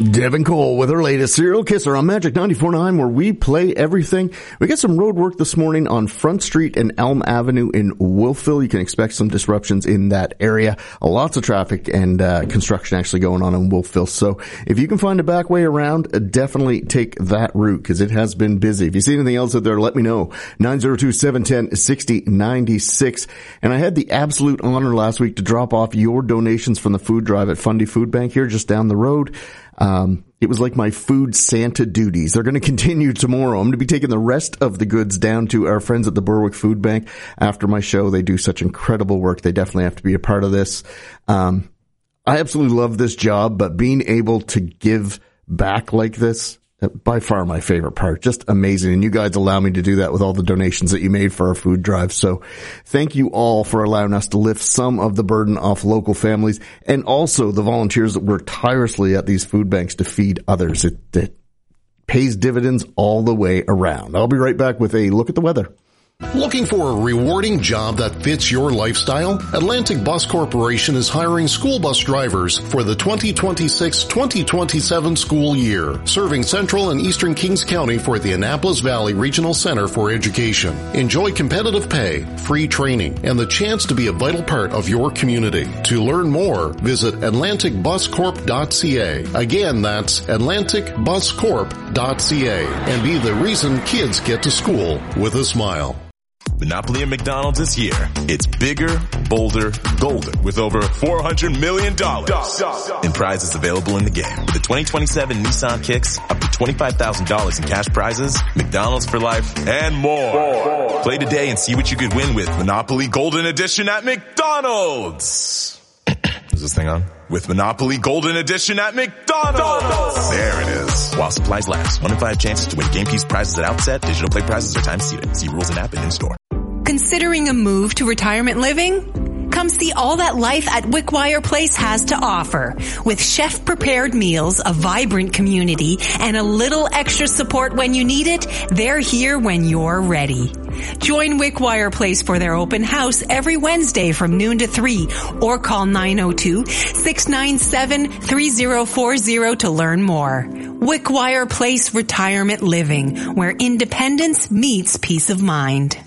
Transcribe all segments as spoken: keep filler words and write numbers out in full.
Devin Cole with her latest Serial Kisser on Magic ninety-four point nine, where we play everything. We got some road work this morning on Front Street and Elm Avenue in Wolfville. You can expect some disruptions in that area. Lots of traffic and uh, construction actually going on in Wolfville. So if you can find a back way around, uh, definitely take that route because it has been busy. If you see anything else out there, let me know. nine oh two, seven one zero, six oh nine six. And I had the absolute honor last week to drop off your donations from the food drive at Fundy Food Bank here just down the road. Um, it was like my food Santa duties. They're going to continue tomorrow. I'm going to be taking the rest of the goods down to our friends at the Berwick Food Bank after my show. They do such incredible work. They definitely have to be a part of this. Um, I absolutely love this job, but being able to give back like this, by far my favorite part. Just amazing. And you guys allow me to do that with all the donations that you made for our food drive. So thank you all for allowing us to lift some of the burden off local families and also the volunteers that work tirelessly at these food banks to feed others. It, it pays dividends all the way around. I'll be right back with a look at the weather. Looking for a rewarding job that fits your lifestyle? Atlantic Bus Corporation is hiring school bus drivers for the twenty twenty-six twenty twenty-seven school year, serving Central and Eastern Kings County for the Annapolis Valley Regional Center for Education. Enjoy competitive pay, free training, and the chance to be a vital part of your community. To learn more, visit atlantic bus corp dot c a. Again, that's atlantic bus corp dot c a, and be the reason kids get to school with a smile. Monopoly at McDonald's is here. It's bigger, bolder, golden with over four hundred million dollars in prizes available in the game. With the twenty twenty-seven Nissan Kicks, up to twenty-five thousand dollars in cash prizes, McDonald's for life, and more. Play today and see what you could win with Monopoly Golden Edition at McDonald's. Is this thing on? With Monopoly Golden Edition at McDonald's. There it is. While supplies last. One in five chances to win game piece prizes at outset. Digital play prizes are time seated. See rules and app and in-store. Considering a move to retirement living? Come see all that life at Wickwire Place has to offer. With chef-prepared meals, a vibrant community, and a little extra support when you need it, they're here when you're ready. Join Wickwire Place for their open house every Wednesday from noon to three, or call nine oh two, six nine seven, three oh four oh to learn more. Wickwire Place Retirement Living, where independence meets peace of mind.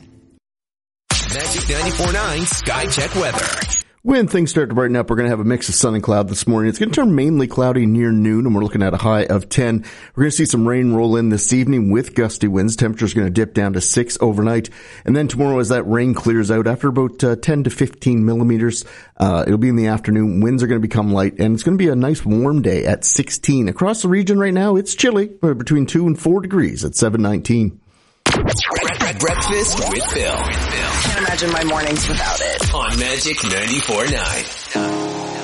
Magic ninety-four point nine Sky Check Weather. When things start to brighten up, we're going to have a mix of sun and cloud this morning. It's going to turn mainly cloudy near noon, and we're looking at a high of ten. We're going to see some rain roll in this evening with gusty winds. Temperature's going to dip down to six overnight. And then tomorrow, as that rain clears out, after about uh, ten to fifteen millimeters, uh, it'll be in the afternoon. Winds are going to become light, and it's going to be a nice warm day at sixteen. Across the region right now, it's chilly, between two and four degrees at seven nineteen. Breakfast with Phil. Can't imagine my mornings without it. On Magic ninety-four point nine.